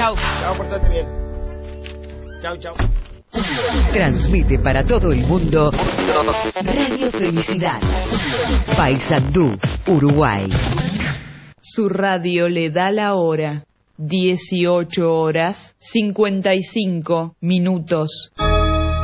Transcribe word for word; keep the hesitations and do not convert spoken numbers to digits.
chau. Chau, portate bien. Chau, chau. Transmite para todo el mundo Radio Felicidad, Paysandú, Uruguay. Su radio le da la hora, dieciocho horas cincuenta y cinco minutos.